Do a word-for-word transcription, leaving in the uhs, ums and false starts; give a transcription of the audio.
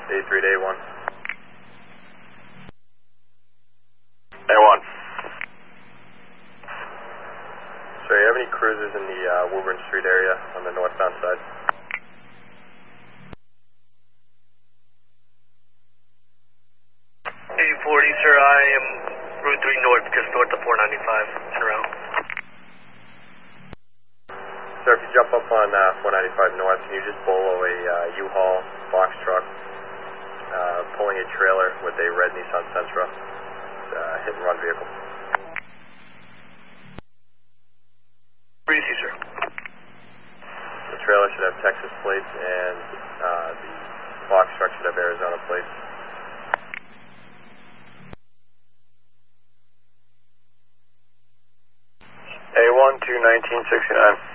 eighty-three to A one. A one. Sir, you have any cruisers in the uh, Woburn Street area on the northbound side? eight forty, sir. I am Route three north, just north of four ninety-five, in a row. Sir, if you jump up on uh, four ninety-five north, can you just bolo a uh, U-Haul box truck uh, pulling a trailer with a red Nissan Sentra, uh, hit and run vehicle? Breezy, sir. The trailer should have Texas plates and uh, the box truck should have Arizona plates. A one to nineteen sixty-nine.